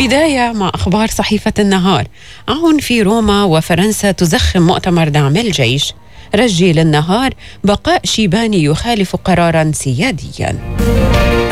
البداية مع أخبار صحيفة النهار. عون في روما وفرنسا تزخم مؤتمر دعم الجيش. رجي للنهار بقاء شيباني يخالف قرارا سياديا.